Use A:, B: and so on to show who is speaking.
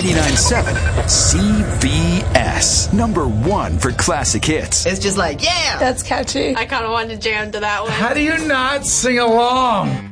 A: 99.7 CBS. Number 1 for classic hits.
B: It's just like, yeah!
C: That's catchy.
D: I kind of wanted to jam to that one.
E: How do you not sing along?